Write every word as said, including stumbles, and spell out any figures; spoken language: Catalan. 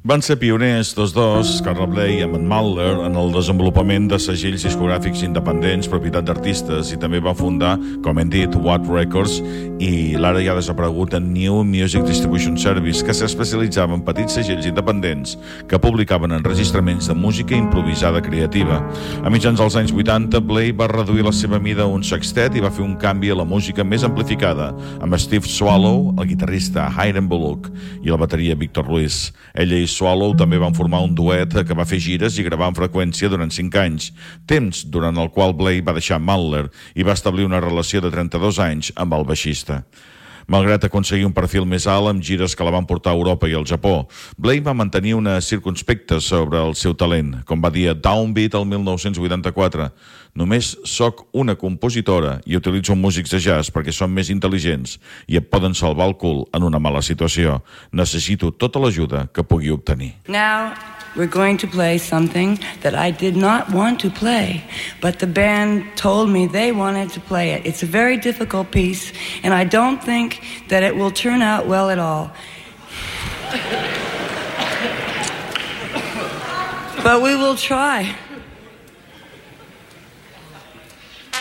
Van ser pioners tots dos, Carla Bley i Emmett Mallner, en el desenvolupament de segells discogràfics independents, propietat d'artistes, i també va fundar, com hem dit, What Records i l'ara ja desaparegut en New Music Distribution Service, que s'especialitzava en petits segells independents que publicaven enregistraments de música improvisada creativa. A mitjans dels anys vuitanta, Bley va reduir la seva mida a un sextet i va fer un canvi a la música més amplificada, amb Steve Swallow, el guitarrista Hiram Bullock i la bateria Victor Ruiz. Ella i Swallow també van formar un duet que va fer gires i gravar amb freqüència durant cinc anys, temps durant el qual Bley va deixar Mallner i va establir una relació de trenta-dos anys amb el baixista. Malgrat aconseguir un perfil més alt amb gires que la van portar a Europa i al Japó, Bley va mantenir una circunspecta sobre el seu talent. Com va dir a Downbeat el mil nou-cents vuitanta-quatre, només soc una compositora i utilitzo músics de jazz perquè són més intel·ligents i et poden salvar el cul en una mala situació. Necessito tota l'ajuda que pugui obtenir. Now we're going to play something that I did not want to play, but the band told me they wanted to play it. It's a very difficult piece, and I don't think that it will turn out well at all. But we will try.